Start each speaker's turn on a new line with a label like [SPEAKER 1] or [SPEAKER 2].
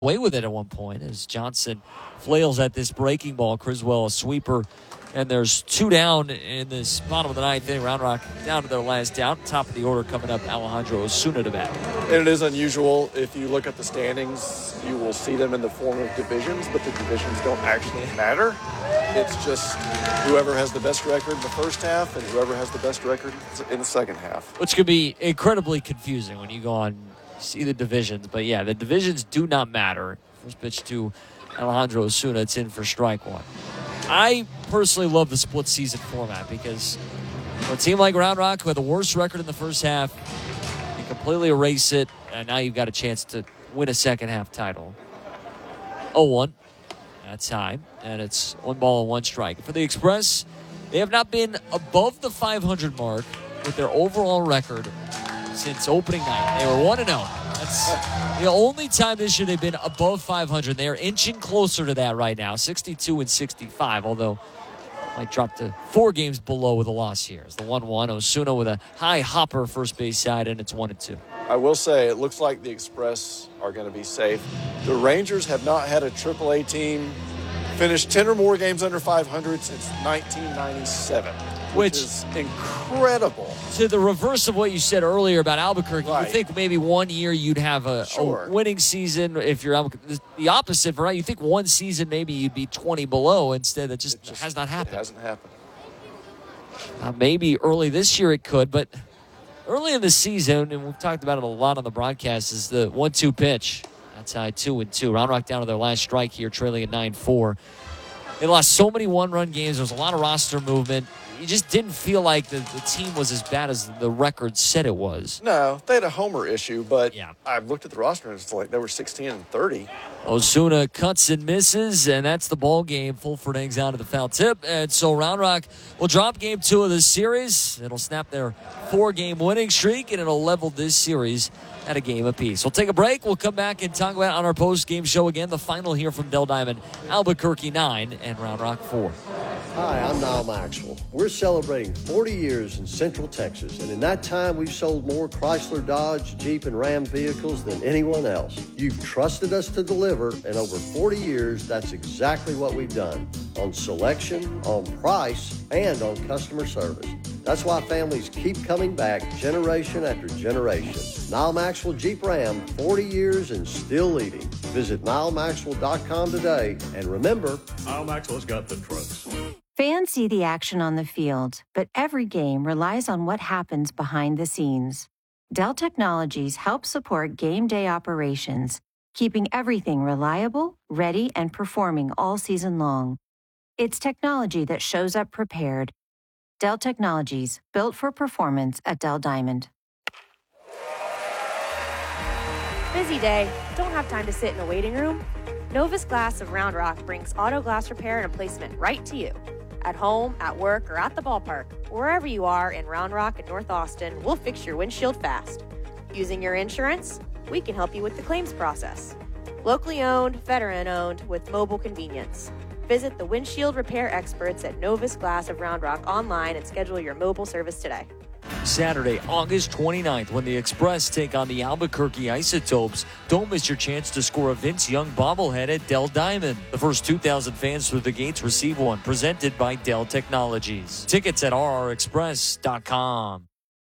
[SPEAKER 1] away with it at one point as Johnson flails at this breaking ball. Criswell a sweeper, and there's 2 down in this bottom of the ninth inning. Round Rock down to their last out. Top of the order coming up, Alejandro Osuna to bat.
[SPEAKER 2] And it is unusual. If you look at the standings, you will see them in the form of divisions, but the divisions don't actually matter. It's just whoever has the best record in the first half and whoever has the best record in the second half.
[SPEAKER 1] Which could be incredibly confusing when you go on see the divisions. But yeah, the divisions do not matter. First pitch to Alejandro Osuna. It's in for strike one. I personally love the split season format because for a team like Round Rock who had the worst record in the first half, you completely erase it, and now you've got a chance to win a second half title. 0-1. That's time, and it's 1 ball and 1 strike. For the Express, they have not been above the 500 mark with their overall record since opening night. They were 1-0. That's the only time this year they've been above 500. They are inching closer to that right now, 62-65, although might drop to 4 games below with a loss here. It's the 1-1. Osuna with a high hopper first base side, and it's 1-2.
[SPEAKER 2] I will say it looks like the Express are going to be safe. The Rangers have not had a AAA team finish 10 or more games under 500 since 1997, which is incredible.
[SPEAKER 1] To the reverse of what you said earlier about Albuquerque,
[SPEAKER 2] right.
[SPEAKER 1] You think maybe one year you'd have a winning season if you're Albuquerque. The opposite, right? You think one season maybe you'd be 20 below. Instead, it just has not happened.
[SPEAKER 2] It hasn't happened.
[SPEAKER 1] Maybe early this year it could, but early in the season, and we've talked about it a lot on the broadcast, is the 1-2 pitch. That's high 2-2. Round Rock down to their last strike here, trailing at 9-4. They lost so many one-run games. There was a lot of roster movement. You just didn't feel like the team was as bad as the record said it was.
[SPEAKER 2] No, they had a homer issue, but
[SPEAKER 1] yeah.
[SPEAKER 2] I looked at the roster and it's like they were 16-30.
[SPEAKER 1] Osuna cuts and misses, and that's the ball game. Fulford hangs out at the foul tip, and so Round Rock will drop game 2 of this series. It'll snap their 4-game winning streak, and it'll level this series at a game apiece. We'll take a break. We'll come back and talk about on our post-game show again the final here from Dell Diamond, Albuquerque 9 and Round Rock 4.
[SPEAKER 3] Hi, I'm Niall Maxwell. We're celebrating 40 years in Central Texas, and in that time we've sold more Chrysler, Dodge, Jeep, and Ram vehicles than anyone else. You've trusted us to deliver, and over 40 years, that's exactly what we've done. On selection, on price, and on customer service. That's why families keep coming back generation after generation. Niall Maxwell Jeep Ram, 40 years and still leading. Visit NiallMaxwell.com today, and remember,
[SPEAKER 4] Niall Maxwell's got the trucks.
[SPEAKER 5] Fans see the action on the field, but every game relies on what happens behind the scenes. Dell Technologies helps support game day operations, keeping everything reliable, ready, and performing all season long. It's technology that shows up prepared. Dell Technologies, built for performance at Dell Diamond.
[SPEAKER 6] Busy day? Don't have time to sit in a waiting room? Novus Glass of Round Rock brings auto glass repair and replacement right to you. At home, at work, or at the ballpark, wherever you are in Round Rock and North Austin, we'll fix your windshield fast. Using your insurance? We can help you with the claims process. Locally owned, veteran-owned, with mobile convenience. Visit the windshield repair experts at Novus Glass of Round Rock online and schedule your mobile service today.
[SPEAKER 1] Saturday, August 29th, when the Express take on the Albuquerque Isotopes. Don't miss your chance to score a Vince Young bobblehead at Dell Diamond. The first 2,000 fans through the gates receive one, presented by Dell Technologies. Tickets at rrexpress.com.